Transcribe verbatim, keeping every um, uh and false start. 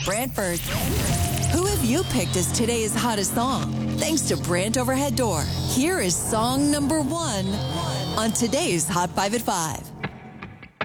Brant first. Who have you picked as today's hottest song? Thanks to Brant Overhead Door. Here is song number one on today's Hot five at five.